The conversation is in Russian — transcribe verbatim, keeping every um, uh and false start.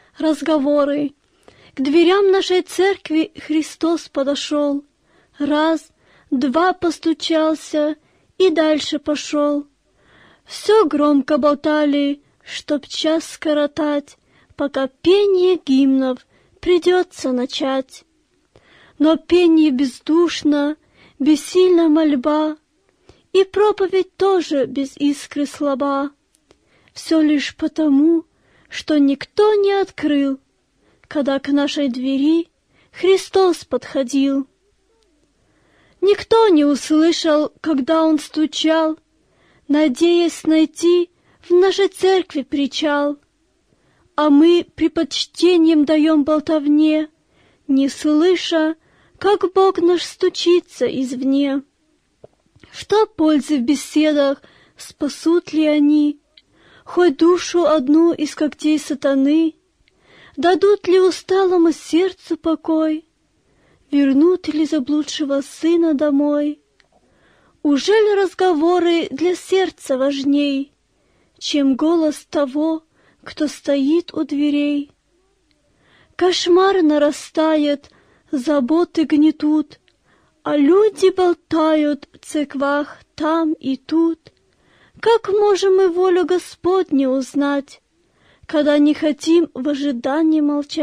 разговоры. К дверям нашей церкви Христос подошел. Раз, два постучался и дальше пошел. Все громко болтали, чтоб час скоротать, пока пение гимнов придется начать. Но пение бездушно, бессильна мольба, и проповедь тоже без искры слаба. Все лишь потому, что никто не открыл, когда к нашей двери Христос подходил. Никто не услышал, когда Он стучал, надеясь найти в нашей церкви причал. А мы предпочтением даем болтовне, не слыша, как Бог наш стучится извне. Что пользы в беседах, спасут ли они хоть душу одну из когтей сатаны? Дадут ли усталому сердцу покой? Вернут ли заблудшего сына домой? Ужели разговоры для сердца важней, чем голос того, кто стоит у дверей? Кошмар нарастает, заботы гнетут, а люди болтают в церквах там и тут. Как можем мы волю Господню узнать, когда не хотим в ожидании молчать?